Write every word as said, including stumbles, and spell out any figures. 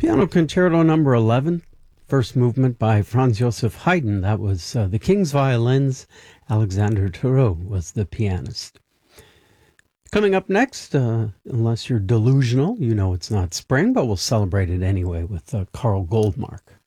Piano Concerto number eleven, first movement by Franz Joseph Haydn. That was uh, the King's violins. Alexander Thurow was the pianist. Coming up next, uh, unless you're delusional, you know it's not spring, but we'll celebrate it anyway with uh, Carl Goldmark.